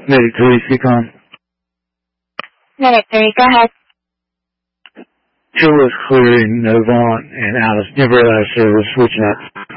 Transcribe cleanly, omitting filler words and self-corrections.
Medic 3, speak on. Medic 3, go ahead. Show was clear in Novant and Alice, never out of service, switching up.